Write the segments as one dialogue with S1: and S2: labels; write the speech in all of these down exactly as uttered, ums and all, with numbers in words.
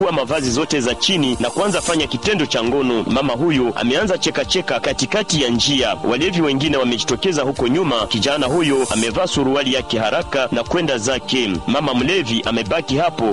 S1: kwa mavazi zote za chini na kuanza fanya kitendo cha ngono. Mama huyu ameanza cheka cheka katikati ya njia. Walevi wengine wamejitokeza huko nyuma. Kijana huyo amevaa suruali yake haraka na kwenda zake. Mama mlevi amebaki hapo.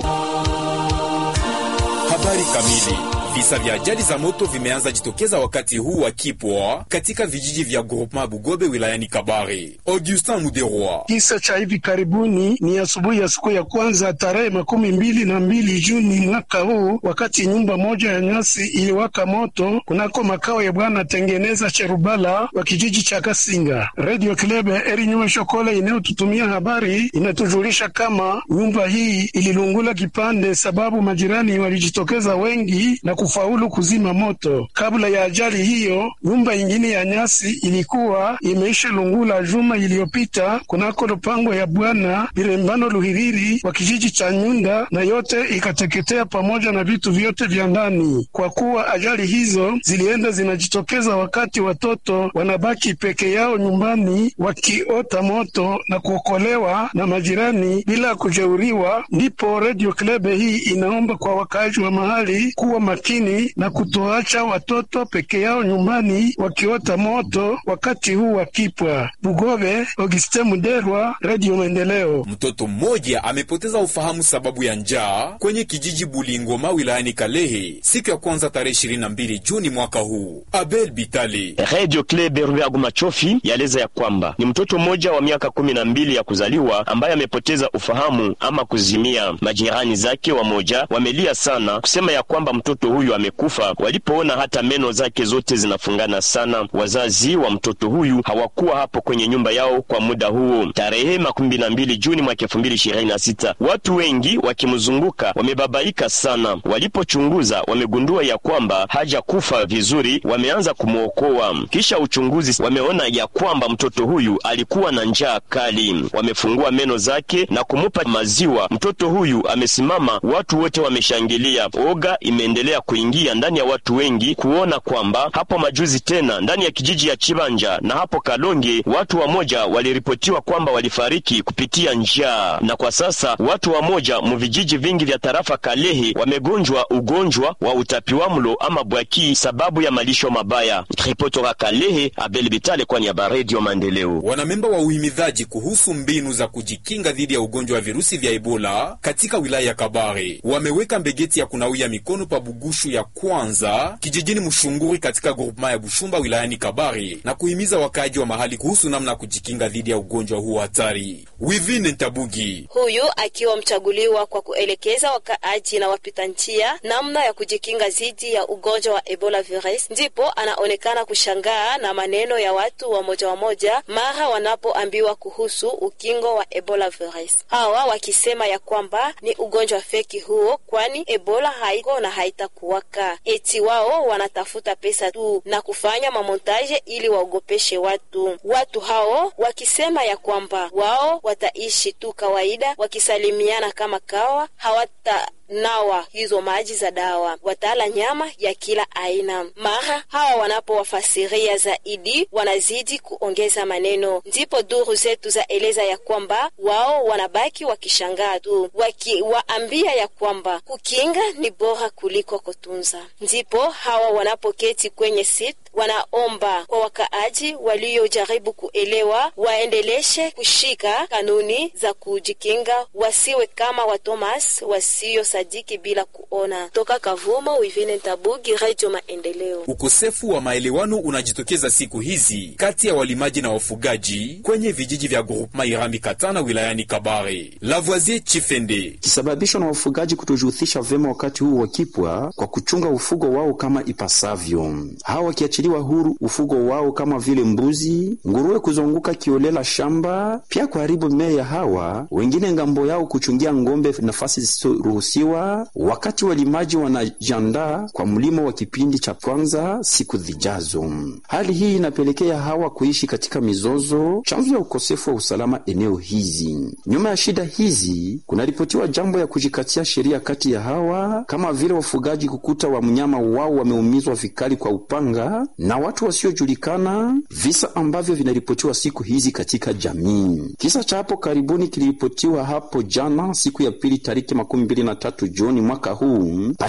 S2: Habari kamili. Visa vya ajali za moto vimeanza jitokeza wakati huu wa kipwa katika vijiji vya Groupement Bugobe wilayani Kabare. Augustin Muderwa.
S3: Kisa cha hivi karibuni ni asubuhi ya siku ya kwanza tarehe makumi mbili na mbili Juni mwaka huu, wakati nyumba moja ya nyasi iliwaka moto kunako makao ya bwana Tengeneza Cherubala wa kijiji cha Kasinga. Radio Club Eri Nyuma Shokole inayotutumia habari inatujulisha kama nyumba hii ililungula kipande sababu majirani walijitokeza wengi na kufaulu kuzima moto. Kabla ya ajali hiyo, nyumba ingine ya nyasi ilikuwa imeisha lungula juma iliyopita kunako lupango ya bwana Birembano Luhiriri wa kijiji cha Nyunda, na yote ikateketea pamoja na vitu vyote vya ndani. Kwa kuwa ajali hizo zilienda zinajitokeza wakati watoto wanabaki peke yao nyumbani wakiota moto na kuokolewa na majirani bila kujeuriwa, ndipo Radio Club hii inaomba kwa wakaaji wa mahali kuwa makini na kutoacha watoto peke yao nyumbani wakiota moto wakati huu wakipwa. Bugobe, Augustin Muderwa, Radio Maendeleo.
S2: Mtoto mmoja amepoteza ufahamu sababu ya njaa kwenye kijiji Bulingoma wilayani Kalehe siku ya kwanza tarehe ishirini na mbili Juni mwaka huu. Abel Bitale.
S1: Radio Club Ruagu Machofi yaeleza ya kwamba ni mtoto mmoja wa miaka kumi na mbili ya kuzaliwa ambaye amepoteza ufahamu ama kuzimia. Majirani zake wamoja wamelia sana kusema ya kwamba mtoto huyu amekufa walipoona hata meno zake zote zinafungana sana. Wazazi wa mtoto huyu hawakuwa hapo kwenye nyumba yao kwa muda huo. Tarehe makumi na mbili Juni mwaka elfu mbili ishirini na sita watu wengi wakimzunguka wamebabaika sana. Walipochunguza wamegundua ya kwamba haja kufa vizuri, wameanza kumuokoa. Kisha uchunguzi wameona ya kwamba mtoto huyu alikuwa na njaa kali. Wamefungua meno zake na kumupa maziwa. Mtoto huyu amesimama, watu wote wameshangilia. Oga imeendelea kuingia ndani ya watu wengi kuona kwamba hapo majuzi tena ndani ya kijiji ya Chibanja na hapo Kalonge watu wamoja waliripotiwa kwamba walifariki kupitia njaa, na kwa sasa watu wamoja mvijiji vingi vya tarafa Kalehe wamegonjwa ugonjwa wa utapiwamlo ama bwaki sababu ya malisho mabaya. Ripotora Kalehe, Abel Bitale kwa niaba ya Radio Maendeleo.
S2: Wanamemba wa uhimidhaji kuhusu mbinu za kujikinga dhidi ya ugonjwa wa virusi vya Ebola katika wilaya ya Kabare wameweka mbegeti ya kunawia mikono pa Bugushu ya kwanza kijijini Mushunguri katika groupement ya Bushumba wilayani Kabare na kuhimiza wakaaji wa mahali kuhusu namna kujikinga dhidi ya ugonjwa huu hatari. Wivine Ntabugi,
S4: huyu akiwa mchaguliwa kwa kuelekeza wakaaji na wapita njia namna ya kujikinga dhidi ya ugonjwa wa Ebola virus, ndipo anaonekana kushangaa na maneno ya watu wa moja wa moja mara wanapoambiwa kuhusu ukingo wa Ebola virus. Hawa wakisema ya kwamba ni ugonjwa feki huo, kwani Ebola haiko na haitakuwaka. Eti wao wanatafuta pesa tu na kufanya mamontaje ili waogopeshe watu. Watu hao wakisema ya kwamba wao wataishi tu kawaida wakisalimiana kama kawa, hawata nawa hizo maji za dawa, watala nyama ya kila aina. Mara hawa wanapowafasiria zaidi wanazidi kuongeza maneno. Ndipo duru zetu za eleza ya kwamba wao wanabaki wakishangaa tu, wakiwaambia ya kwamba kukinga ni bora kuliko kutunza. Ndipo hawa wanapoketi kwenye sit wanaomba kwa wakaaji waliojaribu kuelewa waendeleshe kushika kanuni za kujikinga, wasiwe kama wa Thomas wasio sadiki bila kuona. Toka Kavuma, Wivine Ntabugi, Radio Maendeleo.
S2: Ukosefu wa maelewano unajitokeza siku hizi kati ya walimaji na wafugaji kwenye vijiji vya groupement Irambi Katana wilayani Kabare. Lavoisier Chifende,
S5: kisababishwa na wafugaji kutojihusisha vema wakati huu wakipwa kwa kuchunga ufugo wao kama ipasavyo. Hawa wakiachiliwa huru ufugo wao kama vile mbuzi, nguruwe kuzunguka kiolela shamba, pia kuharibu mimea ya hawa, wengine ngambo yao kuchungia ngombe nafasi zisizoruhusiwa, wakati walimaji wanajiandaa kwa mlimo wa kipindi cha kwanza siku zijazo. Hali hii inapelekea hawa kuishi katika mizozo, chanzo ya ukosefu wa usalama eneo hizi. Nyuma ya shida hizi kunaripotiwa jambo ya kujikatia sheria kati ya hawa, kama vile wafugaji kukuta wa mnyama wao wameumizwa vikali kwa upanga na watu wasiojulikana, visa ambavyo vinaripotiwa siku hizi katika jamii. Kisa cha hapo karibuni kiliripotiwa hapo jana siku ya pili tariki makumi mbili na tatu tatu Juni mwaka huu